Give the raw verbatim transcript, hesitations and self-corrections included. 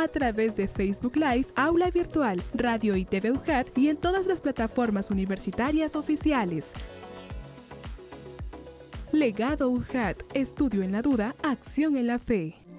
a través de Facebook Live, Aula Virtual, Radio y T V U J A T y en todas las plataformas universitarias oficiales. Legado U J A T, estudio en la duda, acción en la fe.